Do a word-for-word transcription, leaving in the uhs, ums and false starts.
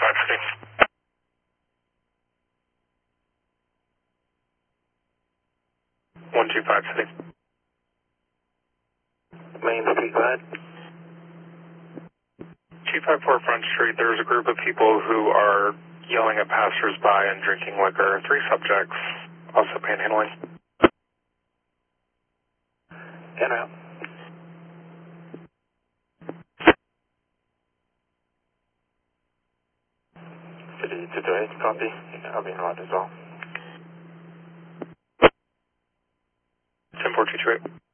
five City. one two five City. Main Street, go ahead. two five four Front Street, there's a group of people who are yelling at passersby and drinking liquor. Three subjects, also panhandling. In out. City two two eight, copy. I'll be in route as well. ten four two two eight.